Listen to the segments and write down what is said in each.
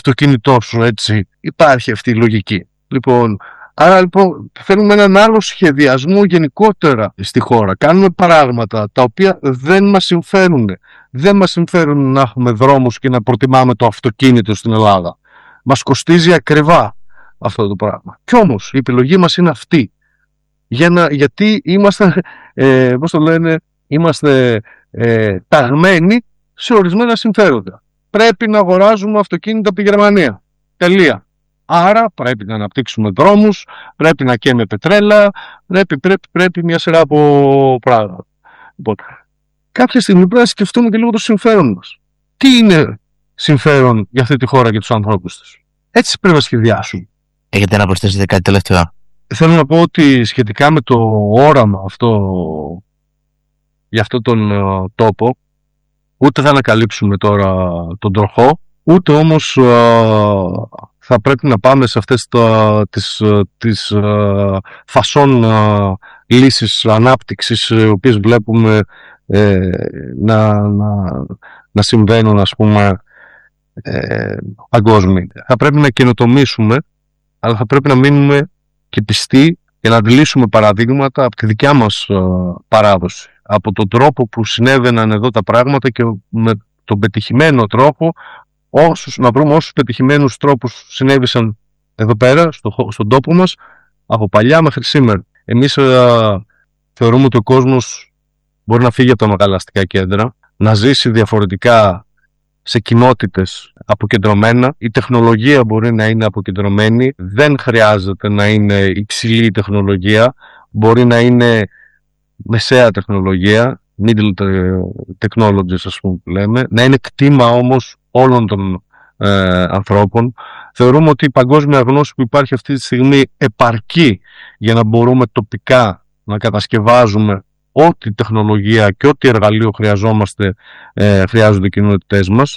αυτοκίνητό σου, έτσι. Υπάρχει αυτή η λογική. Άρα λοιπόν θέλουμε έναν άλλο σχεδιασμό γενικότερα στη χώρα. Κάνουμε πράγματα τα οποία δεν μας συμφέρουν. Δεν μας συμφέρουν να έχουμε δρόμους και να προτιμάμε το αυτοκίνητο στην Ελλάδα. Μας κοστίζει ακριβά αυτό το πράγμα. Κι όμως η επιλογή μας είναι αυτή. Γιατί είμαστε, είμαστε ταγμένοι σε ορισμένα συμφέροντα. Πρέπει να αγοράζουμε αυτοκίνητα από τη Γερμανία. Τελεία. Άρα πρέπει να αναπτύξουμε δρόμους, πρέπει να καίμε πετρέλα, πρέπει μια σειρά από πράγματα. Λοιπόν, κάποια στιγμή πρέπει να σκεφτούμε και λίγο το συμφέρον μας. Τι είναι συμφέρον για αυτή τη χώρα και τους ανθρώπους της. Έτσι πρέπει να σχεδιάσουμε. Έχετε να προσθέσετε κάτι τελευταίο? Θέλω να πω ότι σχετικά με το όραμα αυτό, για αυτόν τον τόπο, ούτε θα ανακαλύψουμε τώρα τον τροχό, ούτε όμως θα πρέπει να πάμε σε αυτές τις φασόν λύσεις ανάπτυξης, οι οποίες βλέπουμε να συμβαίνουν, ας πούμε, παγκόσμια. Θα πρέπει να καινοτομήσουμε, αλλά θα πρέπει να μείνουμε και πιστοί και να αντιλήσουμε παραδείγματα από τη δικιά μας παράδοση. Από τον τρόπο που συνέβαιναν εδώ τα πράγματα και με τον πετυχημένο τρόπο, να βρούμε όσους πετυχημένους τρόπους συνέβησαν εδώ πέρα, στον τόπο μας, από παλιά μέχρι σήμερα. Εμείς θεωρούμε ότι ο κόσμος μπορεί να φύγει από τα μεγάλα αστικά κέντρα, να ζήσει διαφορετικά σε κοινότητες αποκεντρωμένα. Η τεχνολογία μπορεί να είναι αποκεντρωμένη, δεν χρειάζεται να είναι υψηλή τεχνολογία, μπορεί να είναι μεσαία τεχνολογία, middle technologies, ας πούμε, που λέμε, να είναι κτήμα όμως όλων των ανθρώπων. Θεωρούμε ότι η παγκόσμια γνώση που υπάρχει αυτή τη στιγμή επαρκεί για να μπορούμε τοπικά να κατασκευάζουμε ό,τι τεχνολογία και ό,τι εργαλείο χρειάζονται οι κοινότητές μας.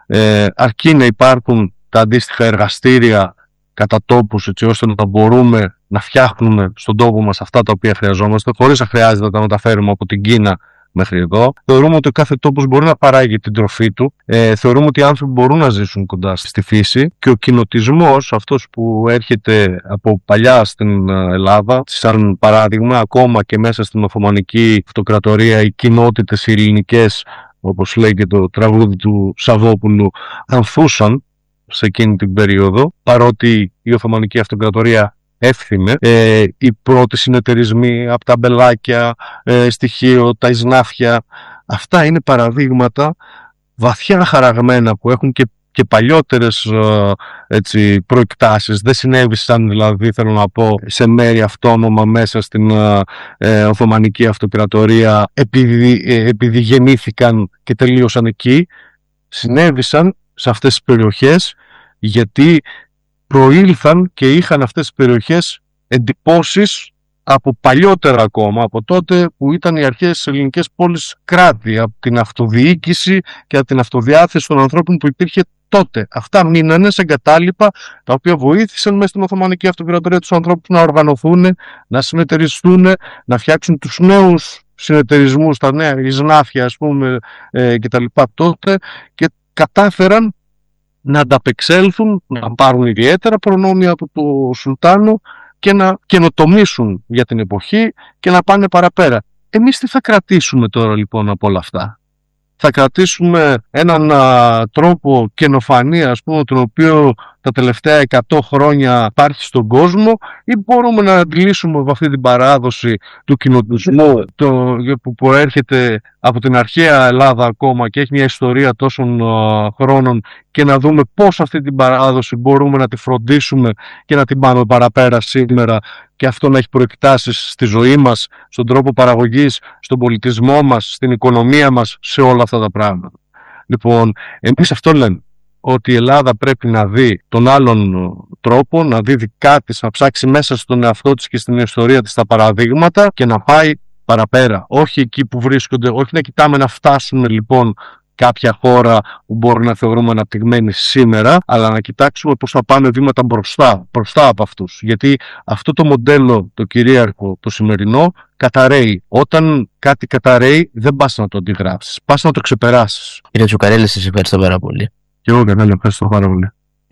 Αρκεί να υπάρχουν τα αντίστοιχα εργαστήρια κατά τόπους, έτσι ώστε να μπορούμε να φτιάχνουμε στον τόπο μας αυτά τα οποία χρειαζόμαστε, χωρίς να χρειάζεται να τα μεταφέρουμε από την Κίνα μέχρι εδώ. Θεωρούμε ότι ο κάθε τόπος μπορεί να παράγει την τροφή του. Θεωρούμε ότι οι άνθρωποι μπορούν να ζήσουν κοντά στη φύση και ο κοινοτισμός, αυτός που έρχεται από παλιά στην Ελλάδα, σαν παράδειγμα, ακόμα και μέσα στην Οθωμανική Αυτοκρατορία, οι κοινότητες οι ελληνικές, όπως λέει και το τραγούδι του Σαββόπουλου, ανθούσαν σε εκείνη την περίοδο, παρότι η Οθωμανική Αυτοκρατορία εύθυμε. Οι πρώτοι συνεταιρισμοί από τα μπελάκια, στοιχείο, τα Ισνάφια, αυτά είναι παραδείγματα βαθιά χαραγμένα που έχουν και παλιότερες προεκτάσεις. Δεν συνέβησαν, δηλαδή, θέλω να πω, σε μέρη αυτόνομα μέσα στην Οθωμανική Αυτοκρατορία επειδή γεννήθηκαν και τελείωσαν εκεί. Συνέβησαν σε αυτές τις περιοχές γιατί προήλθαν και είχαν αυτές τις περιοχές εντυπώσεις από παλιότερα ακόμα, από τότε που ήταν οι αρχαίες ελληνικές πόλεις κράτη, από την αυτοδιοίκηση και από την αυτοδιάθεση των ανθρώπων που υπήρχε τότε. Αυτά μείνανε σαν κατάλοιπα, τα οποία βοήθησαν μέσα στην Οθωμανική Αυτοκρατορία τους ανθρώπους να οργανωθούν, να συνεταιριστούν, να φτιάξουν τους νέους συνεταιρισμούς, τα νέα Ισνάφια, ας πούμε, κτλ. Τότε, και κατάφεραν να ανταπεξέλθουν, να πάρουν ιδιαίτερα προνόμια από το Σουλτάνο και να καινοτομήσουν για την εποχή και να πάνε παραπέρα. Εμείς τι θα κρατήσουμε τώρα λοιπόν από όλα αυτά? Θα κρατήσουμε έναν τρόπο καινοφανία, ας πούμε, τον οποίο τα τελευταία 100 χρόνια υπάρχει στον κόσμο, ή μπορούμε να αντιλήσουμε από αυτή την παράδοση του κοινοτισμού που προέρχεται από την αρχαία Ελλάδα ακόμα και έχει μια ιστορία τόσων χρόνων, και να δούμε πώς αυτή την παράδοση μπορούμε να τη φροντίσουμε και να την πάμε παραπέρα σήμερα, και αυτό να έχει προεκτάσεις στη ζωή μας, στον τρόπο παραγωγής, στον πολιτισμό μας, στην οικονομία μας, σε όλα αυτά τα πράγματα. Λοιπόν, εμείς αυτό λέμε, ότι η Ελλάδα πρέπει να δει τον άλλον τρόπο, να δει δικά της, να ψάξει μέσα στον εαυτό της και στην ιστορία της τα παραδείγματα και να πάει παραπέρα. Όχι εκεί που βρίσκονται, όχι να κοιτάμε να φτάσουμε λοιπόν κάποια χώρα που μπορεί να θεωρούμε αναπτυγμένη σήμερα, αλλά να κοιτάξουμε πώς θα πάμε βήματα μπροστά από αυτούς. Γιατί αυτό το μοντέλο, το κυρίαρχο, το σημερινό, καταραίει. Όταν κάτι καταραίει, δεν πας να το αντιγράψεις, πας να το ξεπεράσεις. Κύριε Τσουκαρέλη, σας ευχαριστώ πάρα πολύ. Και εγώ, Κανέλη, ευχαριστώ πάρα πολύ.